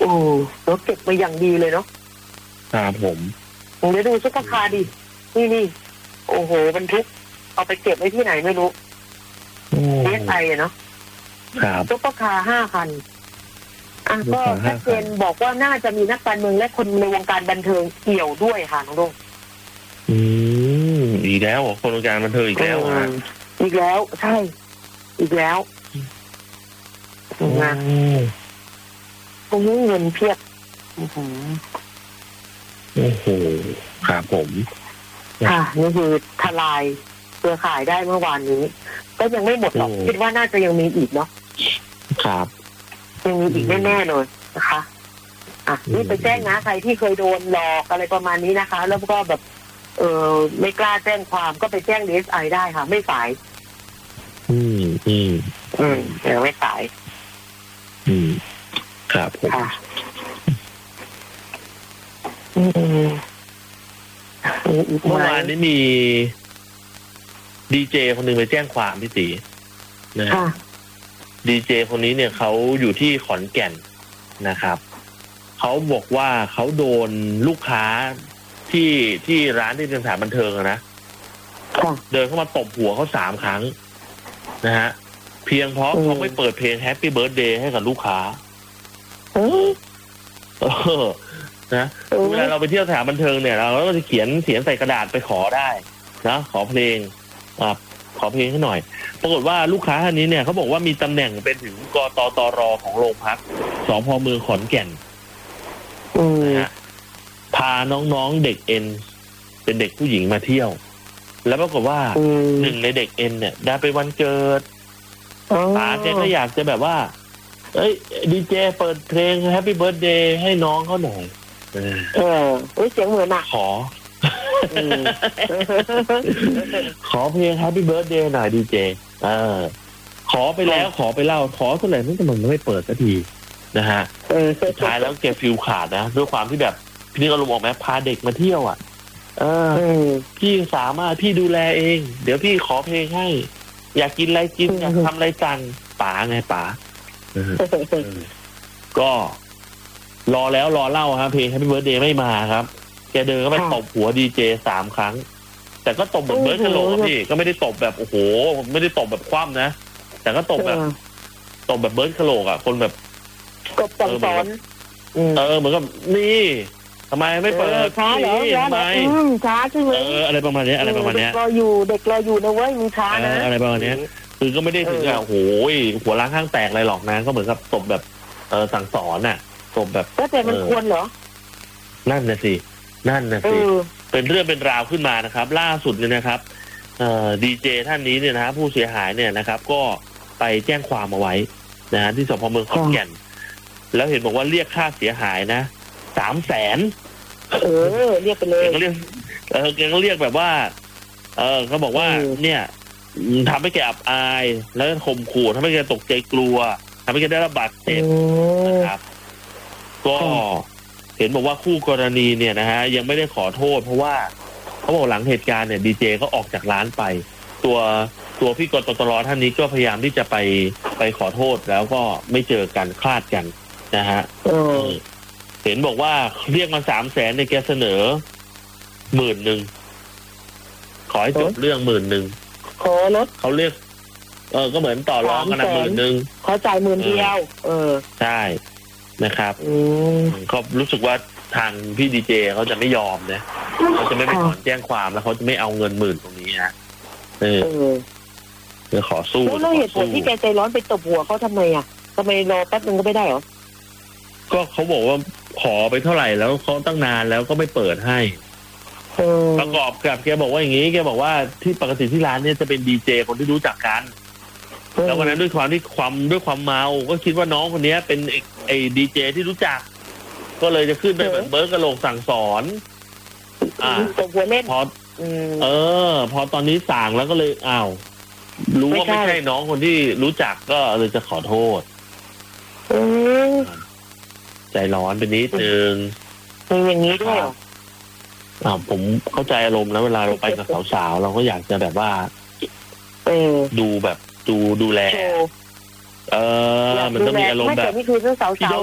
โอ้แล้วเก็บมาอย่างดีเลยเนาะครับผมเดี๋ยวดูซุปเปอร์คาร์ดินี่โอ้โหบรรทุกเอาไปเก็บไว้ที่ไหนไม่รู้เอสไอเนาะครับซุปเปอร์คาร์5 คันก็ชัดเจนบอกว่าน่าจะมีนักการเมืองและคนในวงการบันเทิงเกี่ยวด้วยค่ะน้องดงอีกแล้วคนวงการบันเทิงอีกแล้วอีกแล้วใช่อีกแล้วนะตรงนี้เงินเพียบโอ้โหครับผมค่ะนี่คือทลายเครือข่ายได้เมื่อวานนี้ก็ยังไม่หมดหรอกคิดว่าน่าจะยังมีอีกเนาะครับยังมีอีกแน่ๆเลยนะคะนี่ไปแจ้งนะใครที่เคยโดนหลอกอะไรประมาณนี้นะคะแล้วก็แบบไม่กล้าแจ้งความก็ไปแจ้ง DSI ได้ค่ะไม่สายเดี๋ยวไม่สายครับผมเมื่อวานนี้มีดีเจคนหนึ่งไปแจ้งความพี่ตีนะดีเจคนนี้เนี่ยเขาอยู่ที่ขอนแก่นนะครับเขาบอกว่าเขาโดนลูกค้าที่ร้านที่เป็นสถานบันเทิงนะเดินเข้ามาตบหัวเขา3 ครั้งนะฮะเพียงเพราะเขาไม่เปิดเพลง Happy Birthday ให้กับลูกค้านะเวลาเราไปเที่ยวสถานบันเทิงเนี่ยเราก็จะเขียนใส่กระดาษไปขอได้นะขอเพลงขอเพลงให้หน่อยปรากฏว่าลูกค้าท่านนี้เนี่ยเขาบอกว่ามีตำแหน่งเป็นถึงกตตรของโรงพักสพ.เมืองขอนแก่นนะฮะพาน้องๆเด็กเอ็นเป็นเด็กผู้หญิงมาเที่ยวแล้วปรากฏว่าหนึ่งในเด็กเอ็นเนี่ยได้ไปวันเกิดป๋าแกก็อยากจะแบบว่าดีเจเปิดเพลง Happy Birthday ให้น้องเขาหน่อยเสียงเหมือนขอเพลง Happy Birthday หน่อยดีเจขอไปแล้วขอไปเล่าขอเท่าไหร่นั่นแต่มันไม่เปิดสักทีนะฮะสุดท้ายแล้วแกฟิลขาดนะด้วยความที่แบบพี่นี่ก็ลงออกไหมพาเด็กมาเที่ยวพี่สามารถพี่ดูแลเองเดี๋ยวพี่ขอเพลงให้อยากกินอะไรกินอยากทำอะไรสั่งป๋าไงป๋าก็รอแล้วรอเล่าครับเพลง Happy Birthday ไม่มาครับแกเดินก็ไปตบหัวดีเจ3 ครั้งแต่ก็ตบแบบเบิร์ดกะโหลกพี่ก็ไม่ได้ตบแบบโอ้โหไม่ได้ตบแบบคว่ำนะแต่ก็ตบแบบเบิร์ดกะโหลกคนแบบกบจังสอนเหมือนกับนี่ทำไมไม่เปิดช้าเหรอทำไมช้าใช่ไหมอะไรประมาณนี้เด็กรออยู่นะเว้ยมึงช้านะอะไรประมาณนี้คือก็ไม่ได้ถึงโอ้โหหัวล้างข้างแตกอะไรหรอกนะก็เหมือนกับตบแบบสั่งสอนน่ะตบแบบแต่มันควรเหรอนั่นน่ะสิเป็นเรื่องเป็นราวขึ้นมานะครับล่าสุดเนี่ยนะครับดีเจท่านนี้เนี่ยนะผู้เสียหายเนี่ยนะครับก็ไปแจ้งความเอาไว้นะที่สพ.เมืองขอนแก่นแล้วเห็นบอกว่าเรียกค่าเสียหายนะ300,000 เรียกไปเลยแกก็เรียกแบบว่าเขาบอกว่าเนี่ยทำให้แกอับอายแล้วข่มขู่ทำให้แกตกใจกลัวทำให้แกได้รับบาดเจ็บนะครับก็เห็นบอกว่าคู่กรณีเนี่ยนะฮะยังไม่ได้ขอโทษเพราะว่าเขาบอกหลังเหตุการณ์เนี่ยดีเจก็ออกจากร้านไปตัวพี่กตตรท่านนี้ก็พยายามที่จะไปขอโทษแล้วก็ไม่เจอกันคลาดกันนะฮะเห็นบอกว่าเรียกมา300,000ในแกเสนอ10,000ขอให้จบเรื่อง10,000 ขอลดเขาเรียกก็เหมือนต่อรองกันนะ10,000 เขาจ่าย10,000เดียวใช่นะครับเขารู้สึกว่าทางพี่ดีเจเขาจะไม่ยอมนะเขาจะไม่ถอนแจ้งความแล้วเขาจะไม่เอาเงิน10,000ตรงนี้นะจะขอสู้แล้วเหตุผลที่แกใจร้อนไปตบหัวเขาทำไมทำไมรอแป๊บนึงก็ไม่ได้หรอก็เขาบอกว่าขอไปเท่าไหร่แล้วเขาตั้งนานแล้วก็ไม่เปิดให้ประกอบกับแกบอกว่าอย่างนี้แกบอกว่าที่ปกติที่ร้านเนี่ยจะเป็นดีเจคนที่รู้จักกันแล้ววันนั้นด้วยความเมาก็คิดว่าน้องคนนี้เป็นไอ้ดีเจที่รู้จักก็เลยจะขึ้นไปเหมือนเบิร์ดกะโหลกสั่งสอนตบหัวเล่นพอตอนนี้สั่งแล้วก็เลยรู้ว่าไม่ใช่น้องคนที่รู้จักก็เลยจะขอโทษใจร้อนเป็นนิดนึงอย่างนี้ด้วยผมเข้าใจอารมณ์นะเวลาเราไปกับสาวๆเราก็อยากจะแบบว่าดูแบบดูแลมันต้องมีอารมณ์แบบนี่คือสาว